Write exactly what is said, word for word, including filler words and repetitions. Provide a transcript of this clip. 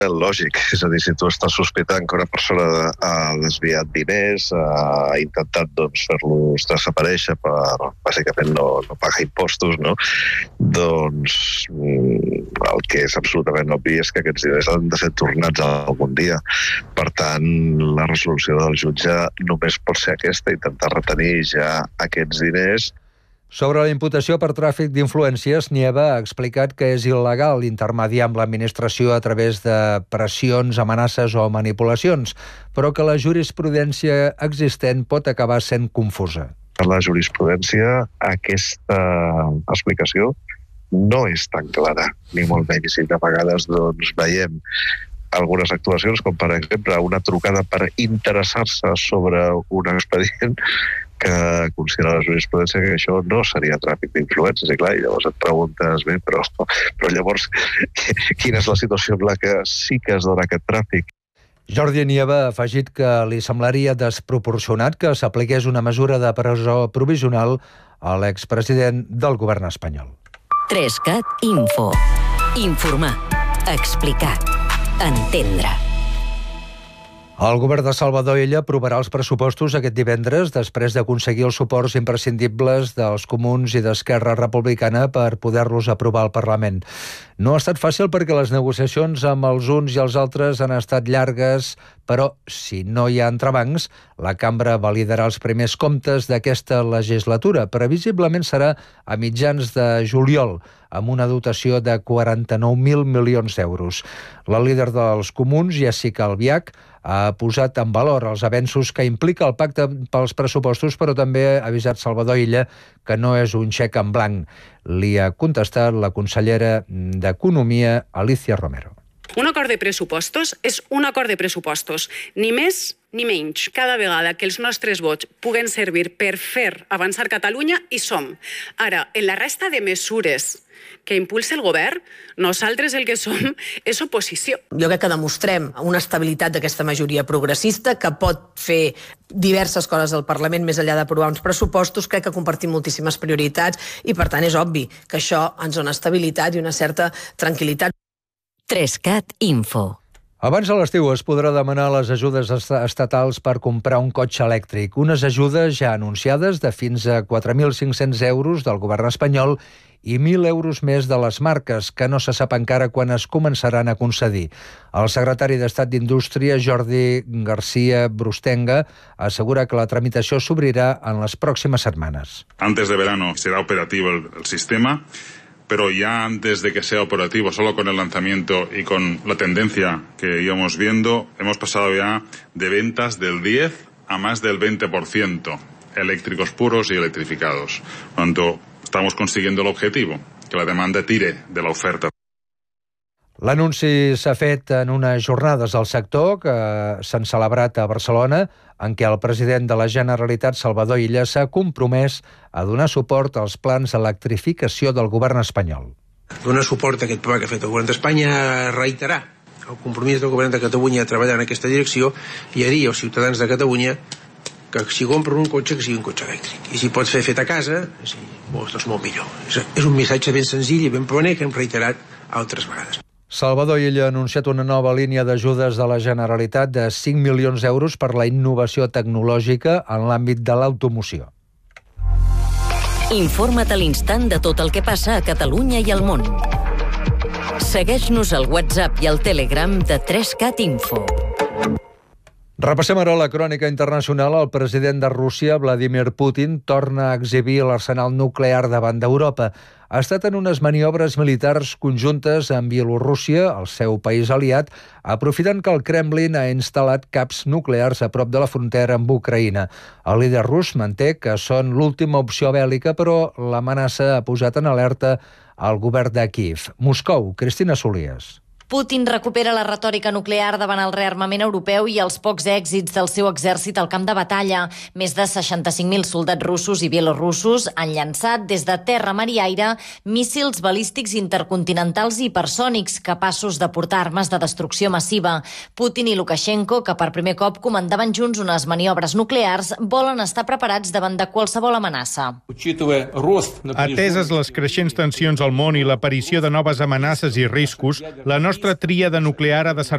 lògic. És a dir, si tu estàs sospitant que una persona ha desviat diners, ha intentat doncs, fer-los desaparèixer per, bàsicament, no, no pagar impostos, no? Doncs el que és absolutament obvi és que aquests diners han de ser tornats algun dia. Per tant, la resolució del jutge només pot ser aquesta, intentar retenir ja aquests diners. Sobre la imputació per tràfic d'influències, Nieva ha explicat que és il·legal intermediar amb l'administració a través de pressions, amenaces o manipulacions, però que la jurisprudència existent pot acabar sent confusa. Per la jurisprudència, aquesta explicació no és tan clara, ni molt menys. I de vegades doncs, veiem algunes actuacions, com per exemple una trucada per interessar-se sobre un expedient que considera la jurisprudència que això no seria tràfic d'influències. I clar, i llavors et preguntes, bé, però, però llavors quina és la situació en la que sí que es dona aquest tràfic? Jordi Nieva ha afegit que li semblaria desproporcionat que s'apliqués una mesura de presó provisional a l'expresident del govern espanyol. Trescat Info. Informar. Explicar. Entendre. El govern de Salvador Illa aprovarà els pressupostos aquest divendres després d'aconseguir els suports imprescindibles dels comuns i d'Esquerra Republicana per poder-los aprovar al Parlament. No ha estat fàcil perquè les negociacions amb els uns i els altres han estat llargues, però si no hi ha entrebancs, la cambra validarà els primers comptes d'aquesta legislatura. Previsiblement serà a mitjans de juliol, amb una dotació de quaranta-nou mil milions d'euros. La líder dels comuns, Jessica Albiach, ha posat en valor els avenços que implica el pacte pels pressupostos, però també ha avisat Salvador Illa que no és un xec en blanc. Li ha contestat la consellera d'Economia, Alicia Romero. Un acord de pressupostos és un acord de pressupostos, ni més ni menys. Cada vegada que els nostres vots puguen servir per fer avançar Catalunya, hi som. Ara, en la resta de mesures que impulsa el govern, nosaltres el que som és oposició. Jo crec que demostrem una estabilitat d'aquesta majoria progressista que pot fer diverses coses al Parlament més enllà d'aprovar uns pressupostos. Crec que compartim moltíssimes prioritats i, per tant, és obvi que això ens dona estabilitat i una certa tranquil·litat. Trescat Info. Abans de l'estiu es podrà demanar les ajudes estatals per comprar un cotxe elèctric. Unes ajudes ja anunciades de fins a quatre mil cinc-cents euros del govern espanyol i mil euros més de les marques, que no se sap encara quan es començaran a concedir. El secretari d'Estat d'Indústria, Jordi García Brustenga, assegura que la tramitació s'obrirà en les pròximes setmanes. Antes de verano será operativo el, el sistema, pero ya antes de que sea operativo, solo con el lanzamiento y con la tendencia que íbamos viendo, hemos pasado ya de ventas del diez a más del veinte por ciento eléctricos puros y electrificados. Por lo tanto, estamos consiguiendo el objetivo, que la demanda tire de la oferta. L'anunci s'ha fet en unes jornades del sector que s'han celebrat a Barcelona, en què el president de la Generalitat, Salvador Illa, s'ha compromès a donar suport als plans d'electrificació del govern espanyol. Donar suport a aquest pla que ha fet el govern d'Espanya, reiterar el compromís del govern de Catalunya a treballar en aquesta direcció i a dir als ciutadans de Catalunya que si compren un cotxe, que sigui un cotxe elèctric. I si pots fer fet a casa, sí, doncs molt millor. És un missatge ben senzill i ben planer que hem reiterat altres vegades. Salvador Illa ha anunciat una nova línia d'ajudes de la Generalitat de cinc milions d'euros per la innovació tecnològica en l'àmbit de l'automoció. Informa't a l'instant de tot el que passa a Catalunya i al món. Segueix-nos al WhatsApp i al Telegram de trescat Info. Repassem ara la crònica internacional. El president de Rússia, Vladimir Putin, torna a exhibir l'arsenal nuclear davant d'Europa. Ha estat en unes maniobres militars conjuntes amb Bielorússia, el seu país aliat, aprofitant que el Kremlin ha instal·lat caps nuclears a prop de la frontera amb Ucraïna. El líder rus manté que són l'última opció bèl·lica, però l'amenaça ha posat en alerta el govern de Kíev. Moscou, Cristina Solies. Putin recupera la retòrica nuclear davant el rearmament europeu i els pocs èxits del seu exèrcit al camp de batalla. Més de seixanta-cinc mil soldats russos i bielorussos han llançat des de terra, mar i aire míssils balístics intercontinentals i hipersònics capaços de portar armes de destrucció massiva. Putin i Lukashenko, que per primer cop comandaven junts unes maniobres nuclears, volen estar preparats davant de qualsevol amenaça. Ateses les creixents tensions al món i l'aparició de noves amenaces i riscos, la nostra nostra tríada nuclear ha de servir